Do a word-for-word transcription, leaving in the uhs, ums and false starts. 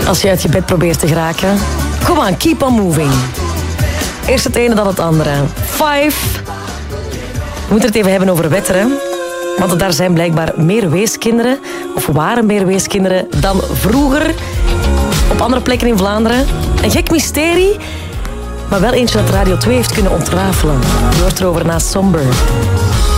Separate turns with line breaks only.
Als je uit je bed probeert te geraken. Kom aan, keep on moving. Eerst het ene, dan het andere. Five. We moeten het even hebben over Wetteren. Want daar zijn blijkbaar meer weeskinderen, of waren meer weeskinderen, dan vroeger op andere plekken in Vlaanderen. Een gek mysterie, maar wel eentje dat Radio twee heeft kunnen ontrafelen. Je hoort erover na Somber.